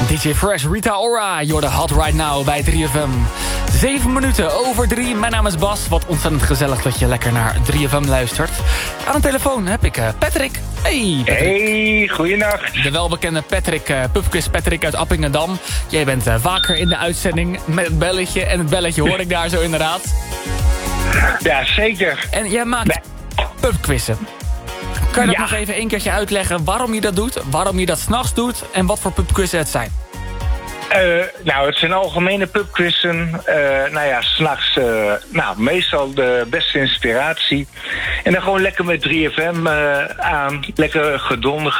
DJ Fresh, Rita Ora, you're the hot right now bij 3FM. 7 minuten over 3, mijn naam is Bas. Wat ontzettend gezellig dat je lekker naar 3FM luistert. Aan de telefoon heb ik Patrick. Hey Patrick. Hey, goeienacht. De welbekende Patrick, Pubquiz Patrick uit Appingedam. Jij bent vaker in de uitzending met het belletje. En het belletje hoor ik daar zo inderdaad. Ja, zeker. En jij maakt pubquizzen. Kan je dat nog even 1 keertje uitleggen waarom je dat doet? Waarom je dat 's nachts doet? En wat voor pubquizzen het zijn? Het zijn algemene pubquizzen. 's nachts meestal de beste inspiratie. En dan gewoon lekker met 3FM aan. Lekker gedonder